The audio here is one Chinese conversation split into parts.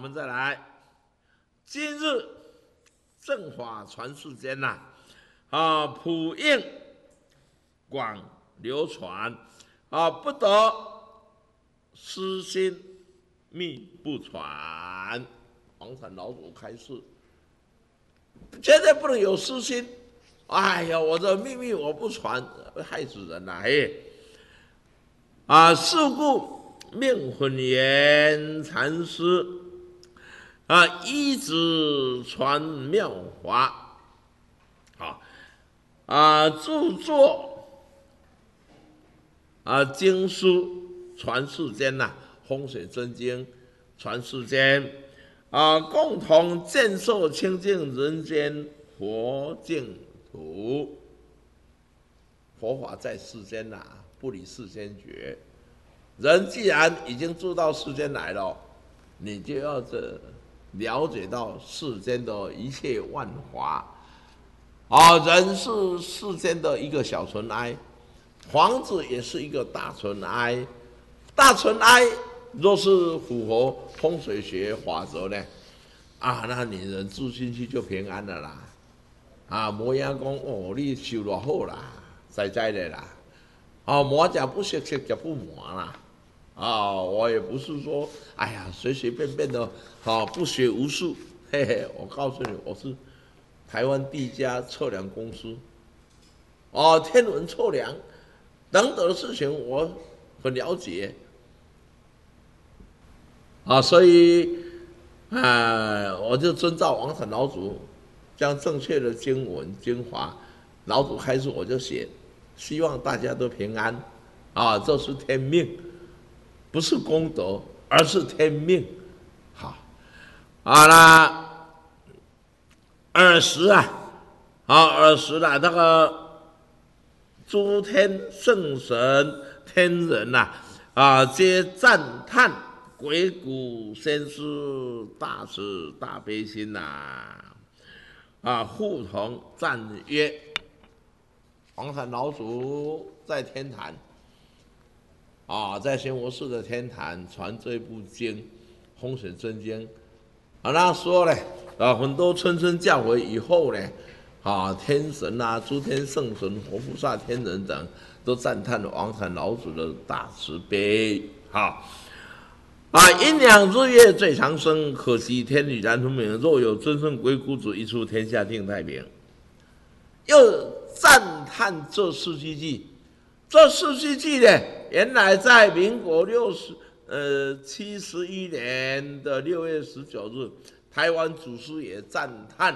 我们再来，今日正法传世间呐，普应广流传，不得私心密不传。黄禅老祖开示，绝对不能有私心。哎呀，我这秘密我不传，害死人了。是故命混言禅师一直传妙法，著作经书传世间呐，风水真经传世间，共同建设清净人间佛净土。佛法在世间呐，不离世间觉。人既然已经住到世间来了，你就要了解到世间的一切万法。人是世间的一个小尘埃，房子也是一个大尘埃。大尘埃若是符合风水学法则呢，那你人住进去就平安了啦。无影讲你修多好啦，在的啦。磨甲不学就不磨啦。我也不是说，哎呀，随随便便的，不学无术。嘿嘿，我告诉你，我是台湾第一家测量公司，天文测量等等的事情我很了解。所以，我就遵照王禅老祖将正确的经文精华，老祖开示我就写，希望大家都平安。这是天命，不是功德，而是天命。那尔时那个诸天圣神天人皆赞叹鬼谷先师大慈大悲心互同赞曰：黄禅老祖在天坛在仙佛寺的天坛传这部经《风水真经》那说呢，很多谆谆教诲以后呢，天神诸天圣神、活菩萨、天人等都赞叹了王禅老祖的大慈悲。阴阳日月最长生，可惜天理然分明。若有真圣鬼谷子，一出天下定太平。又赞叹这四句偈，这四句偈呢，原来在民国71年的6月19日，台湾祖师也赞叹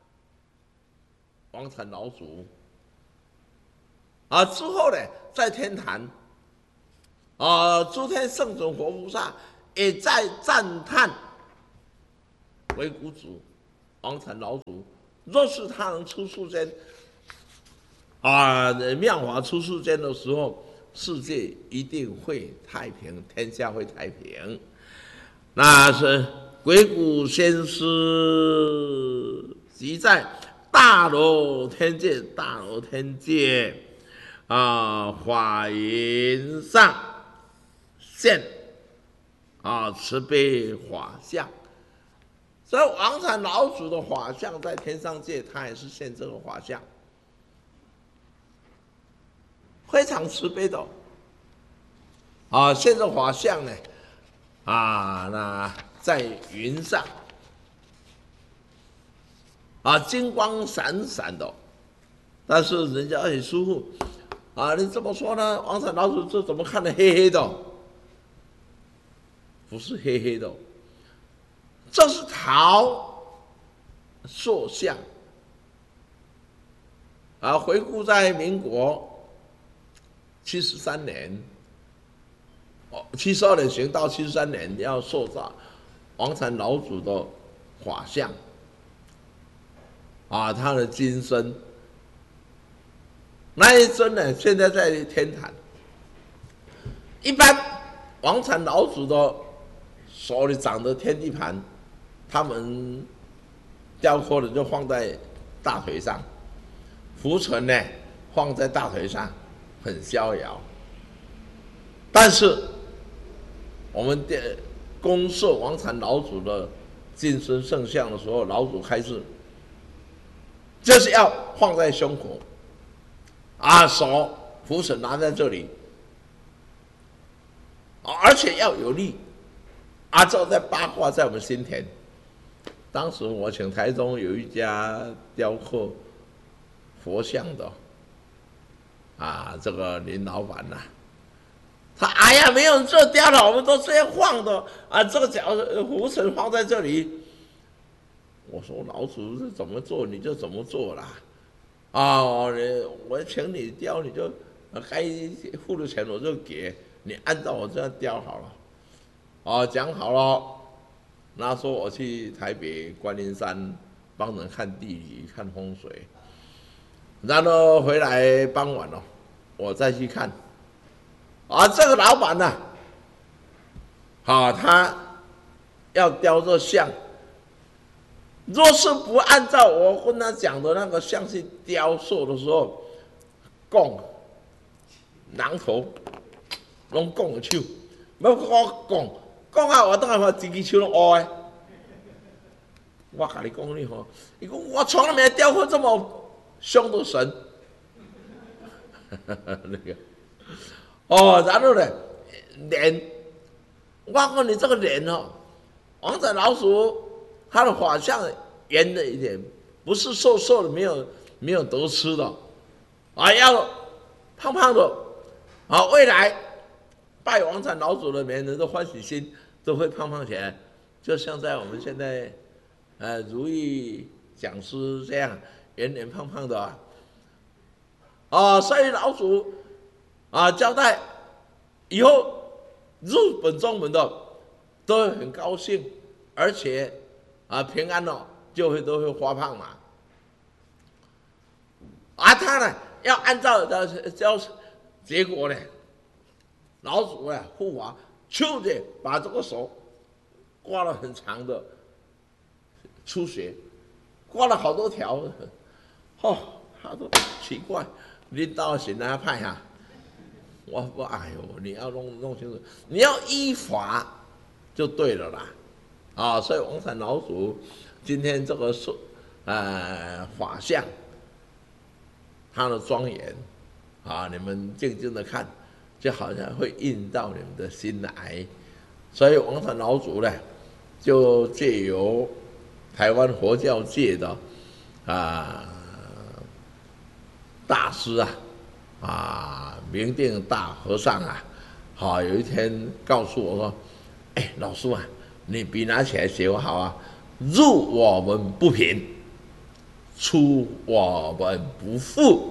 王禅老祖。之后呢，在天坛，诸天圣神活菩萨也在赞叹鬼谷子、王禅老祖。若是他能出世间，妙法出世间的时候，世界一定会太平，天下会太平。那是鬼谷先师即在大罗天界法云上现慈悲法相。所以王禅老祖的法相在天上界，他也是现这个法相，非常慈悲的。现这法相呢，那在云上，金光闪闪的。但是人家很舒服，你怎么说呢？王禅老祖这怎么看得黑黑的？不是黑黑的，这是陶塑像。回顾在民国73年，72年行到73年要塑造王禅老祖的法像，他的金身。那一尊呢，现在在天坛。一般王禅老祖的手里掌的天地盘，他们雕刻的就放在大腿上，浮尘呢放在大腿上，很逍遥。但是我们公设王禅老祖的金身圣像的时候，老祖开示，就是要放在胸口，手符绳拿在这里，而且要有力，这在八卦在我们心田。当时我请台中有一家雕刻佛像的，这个林老板呐，他没有人做雕了，我们都这样放的这个脚符绳放在这里。我说老祖是怎么做你就怎么做啦，我请你雕你就该付的钱我就给你，按照我这样雕好了，讲好了。那时候我去台北观音山帮人看地理、看风水，然后回来傍晚了，我再去看，这个老板呢，他要雕这像，若是不按照我跟他讲的那个像去雕塑的时候，榔头拢讲的手，要我讲我当然话自己手拢乌的。我跟你讲你讲我从来没雕过这么凶的神。那个，然后呢，脸，我讲你这个脸王禅老祖他的法相圆了一点，不是瘦瘦的没有得吃的，要胖胖的，未来拜王禅老祖的每人都欢喜心都会胖起来，就像在我们现在如意讲师这样圆圆胖胖的所以老祖交代以后入本宗门的都会很高兴，而且平安都会发胖嘛。他呢要按照结果呢，老祖护法就得把这个手刮了很长的出血，刮了好多条。他说奇怪，你到底是哪派我你要弄清楚，你要依法就对了啦。所以王禅老祖今天这个法相，他的庄严你们静静的看，就好像会印到你们的心来。所以王禅老祖呢，就借由台湾佛教界的大师明定大和尚有一天告诉我说：“老师你笔拿起来写我好入我们不贫，出我们不富。”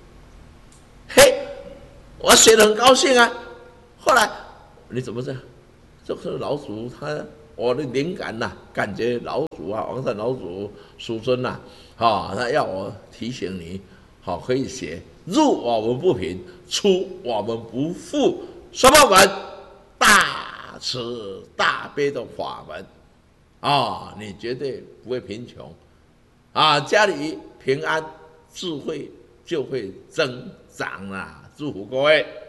我写得很高兴后来你怎么这样？这个老祖我的灵感感觉老祖王禅老祖叔孙他要我提醒你，可以写入我们不贫，出我们不富，什么门？大慈大悲的法门你绝对不会贫穷家里平安，智慧就会增长祝福各位。